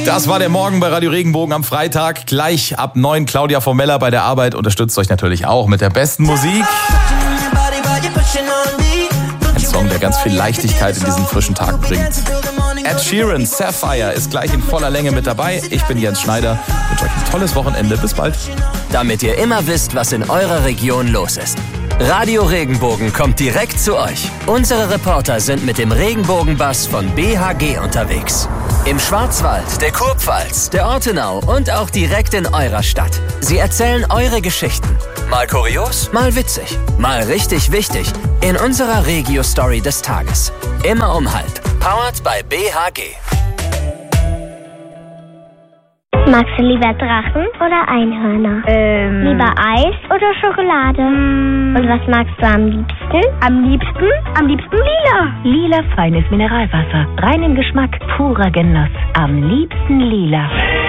Das war der Morgen bei Radio Regenbogen am Freitag. Gleich ab 9 Claudia Formella bei der Arbeit unterstützt euch natürlich auch mit der besten Musik. Ein Song, der ganz viel Leichtigkeit in diesen frischen Tag bringt. Ed Sheeran, Sapphire ist gleich in voller Länge mit dabei. Ich bin Jens Schneider. Ich wünsche euch ein tolles Wochenende. Bis bald. Damit ihr immer wisst, was in eurer Region los ist. Radio Regenbogen kommt direkt zu euch. Unsere Reporter sind mit dem Regenbogenbus von BHG unterwegs. Im Schwarzwald, der Kurpfalz, der Ortenau und auch direkt in eurer Stadt. Sie erzählen eure Geschichten. Mal kurios, mal witzig, mal richtig wichtig. In unserer Regio-Story des Tages. Immer um 12:30. Powered by BHG. Magst du lieber Drachen oder Einhörner? Lieber Eis oder Schokolade? Und was magst du am liebsten? Am liebsten lila. Lila feines Mineralwasser. Reinen Geschmack, purer Genuss. Am liebsten lila.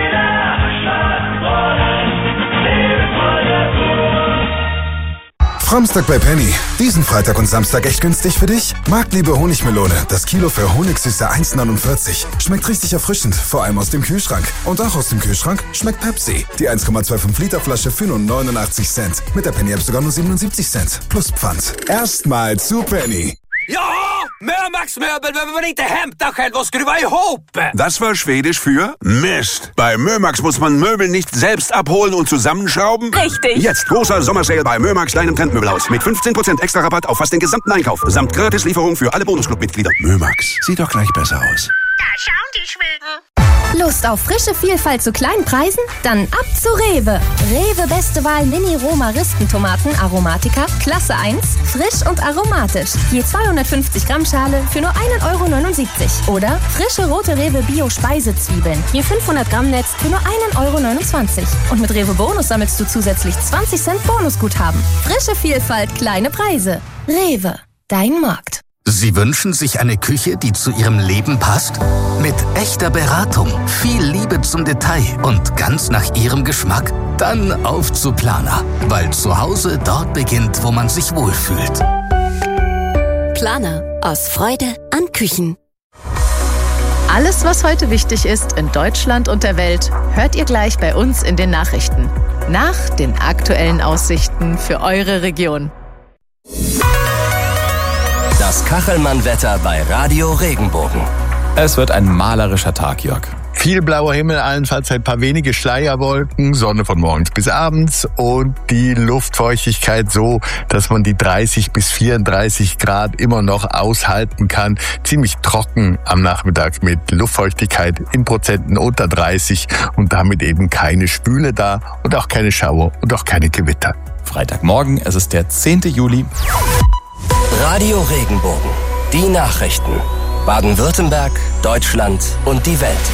Framstag bei Penny. Diesen Freitag und Samstag echt günstig für dich? Marktliebe Honigmelone. Das Kilo für Honigsüße 1,49. Schmeckt richtig erfrischend, vor allem aus dem Kühlschrank. Und auch aus dem Kühlschrank schmeckt Pepsi. Die 1,25 Liter Flasche für nur 89 Cent. Mit der Penny-App sogar nur 77 Cent. Plus Pfand. Erstmal zu Penny. Ja, Mömax Möbel behöver man inte hämta själv och skruva ihop. Das war Schwedisch für Mist. Bei Mömax muss man Möbel nicht selbst abholen und zusammenschrauben. Richtig. Jetzt großer Sommersale bei Mömax, deinem Trendmöbelhaus. Mit 15% extra Rabatt auf fast den gesamten Einkauf. Samt Gratislieferung für alle Bonusclub-Mitglieder. Mömax, sieht doch gleich besser aus. Da schauen die Schweden. Lust auf frische Vielfalt zu kleinen Preisen? Dann ab zu Rewe. Rewe beste Wahl Mini-Roma-Ristentomaten Aromatica, Klasse 1, frisch und aromatisch. Je 250 Gramm Schale für nur 1,79 €. Oder frische rote Rewe Bio-Speisezwiebeln. Je 500 Gramm Netz für nur 1,29 €. Und mit Rewe Bonus sammelst du zusätzlich 20 Cent Bonusguthaben. Frische Vielfalt, kleine Preise. Rewe, dein Markt. Sie wünschen sich eine Küche, die zu Ihrem Leben passt? Mit echter Beratung, viel Liebe zum Detail und ganz nach Ihrem Geschmack? Dann auf zu Planer, weil zu Hause dort beginnt, wo man sich wohlfühlt. Planer, aus Freude an Küchen. Alles, was heute wichtig ist in Deutschland und der Welt, hört ihr gleich bei uns in den Nachrichten. Nach den aktuellen Aussichten für eure Region. Das Kachelmann-Wetter bei Radio Regenbogen. Es wird ein malerischer Tag, Jörg. Viel blauer Himmel, allenfalls ein paar wenige Schleierwolken, Sonne von morgens bis abends und die Luftfeuchtigkeit so, dass man die 30 bis 34 Grad immer noch aushalten kann. Ziemlich trocken am Nachmittag mit Luftfeuchtigkeit in Prozenten unter 30 und damit eben keine Schwüle da und auch keine Schauer und auch keine Gewitter. Freitagmorgen, es ist der 10. Juli. Radio Regenbogen. Die Nachrichten. Baden-Württemberg, Deutschland und die Welt.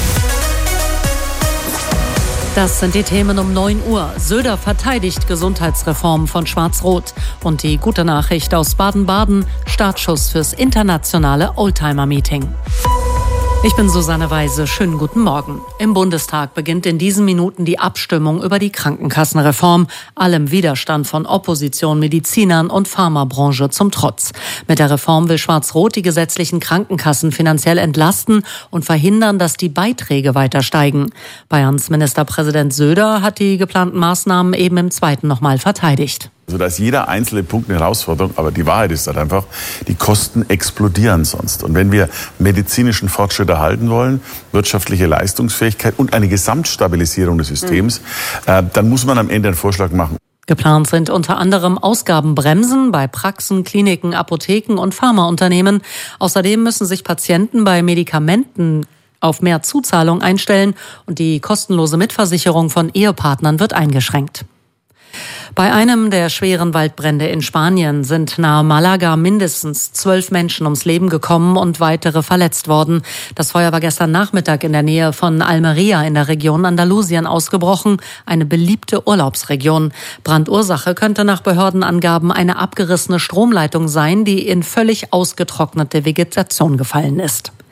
Das sind die Themen um 9 Uhr. Söder verteidigt Gesundheitsreform von Schwarz-Rot. Und die gute Nachricht aus Baden-Baden, Startschuss fürs internationale Oldtimer-Meeting. Ich bin Susanne Weise. Schönen guten Morgen. Im Bundestag beginnt in diesen Minuten die Abstimmung über die Krankenkassenreform. Allem Widerstand von Opposition, Medizinern und Pharmabranche zum Trotz. Mit der Reform will Schwarz-Rot die gesetzlichen Krankenkassen finanziell entlasten und verhindern, dass die Beiträge weiter steigen. Bayerns Ministerpräsident Söder hat die geplanten Maßnahmen eben im zweiten nochmal verteidigt. Also da ist jeder einzelne Punkt eine Herausforderung, aber die Wahrheit ist halt einfach, die Kosten explodieren sonst. Und wenn wir medizinischen Fortschritt erhalten wollen, wirtschaftliche Leistungsfähigkeit und eine Gesamtstabilisierung des Systems, dann muss man am Ende einen Vorschlag machen. Geplant sind unter anderem Ausgabenbremsen bei Praxen, Kliniken, Apotheken und Pharmaunternehmen. Außerdem müssen sich Patienten bei Medikamenten auf mehr Zuzahlung einstellen und die kostenlose Mitversicherung von Ehepartnern wird eingeschränkt. Bei einem der schweren Waldbrände in Spanien sind nahe Malaga mindestens 12 Menschen ums Leben gekommen und weitere verletzt worden. Das Feuer war gestern Nachmittag in der Nähe von Almería in der Region Andalusien ausgebrochen, eine beliebte Urlaubsregion. Brandursache könnte nach Behördenangaben eine abgerissene Stromleitung sein, die in völlig ausgetrocknete Vegetation gefallen ist.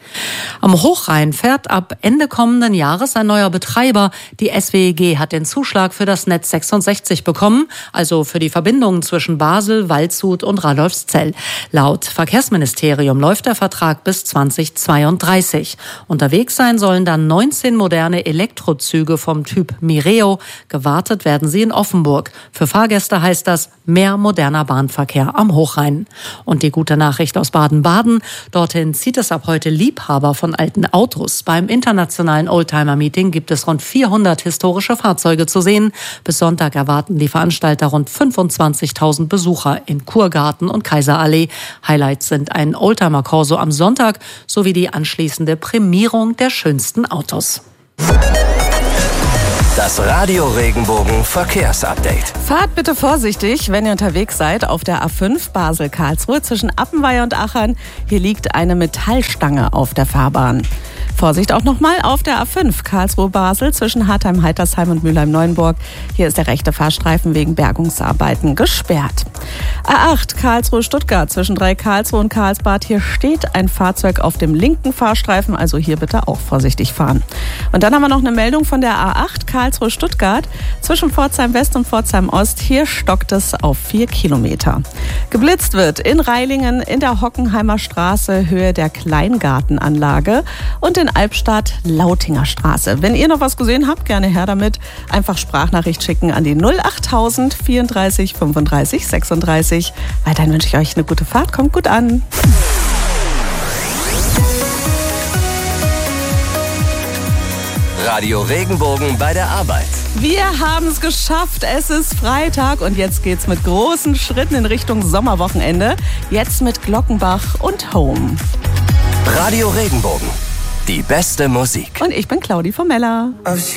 Am Hochrhein fährt ab Ende kommenden Jahres ein neuer Betreiber. Die SWEG hat den Zuschlag für das Netz 66 bekommen, also für die Verbindungen zwischen Basel, Waldshut und Radolfszell. Laut Verkehrsministerium läuft der Vertrag bis 2032. Unterwegs sein sollen dann 19 moderne Elektrozüge vom Typ Mireo. Gewartet werden sie in Offenburg. Für Fahrgäste heißt das mehr moderner Bahnverkehr am Hochrhein. Und die gute Nachricht aus Baden-Baden: Dorthin zieht es ab heute Liebhaber von alten Autos. Beim internationalen Oldtimer-Meeting gibt es rund 400 historische Fahrzeuge zu sehen. Bis Sonntag erwarten die Veranstalter rund 25.000 Besucher in Kurgarten und Kaiserallee. Highlights sind ein Oldtimer-Corso am Sonntag sowie die anschließende Prämierung der schönsten Autos. Das Radio Regenbogen Verkehrsupdate. Fahrt bitte vorsichtig, wenn ihr unterwegs seid auf der A5 Basel-Karlsruhe zwischen Appenweier und Achern. Hier liegt eine Metallstange auf der Fahrbahn. Vorsicht auch nochmal auf der A5 Karlsruhe-Basel zwischen Hartheim-Heitersheim und Mülheim-Neuenburg. Hier ist der rechte Fahrstreifen wegen Bergungsarbeiten gesperrt. A8 Karlsruhe-Stuttgart zwischen Karlsruhe und Karlsbad. Hier steht ein Fahrzeug auf dem linken Fahrstreifen, also hier bitte auch vorsichtig fahren. Und dann haben wir noch eine Meldung von der A8 Karlsruhe-Stuttgart zwischen Pforzheim-West und Pforzheim-Ost. Hier stockt es auf 4 Kilometer. Geblitzt wird in Reilingen in der Hockenheimer Straße Höhe der Kleingartenanlage und in Albstadt Lautinger Straße. Wenn ihr noch was gesehen habt, gerne her damit. Einfach Sprachnachricht schicken an die 08000 34 35 36. Weiterhin wünsche ich euch eine gute Fahrt. Kommt gut an. Radio Regenbogen bei der Arbeit. Wir haben es geschafft. Es ist Freitag und jetzt geht's mit großen Schritten in Richtung Sommerwochenende. Jetzt mit Glockenbach und Home. Radio Regenbogen. Die beste Musik. Und ich bin Claudi von Meller.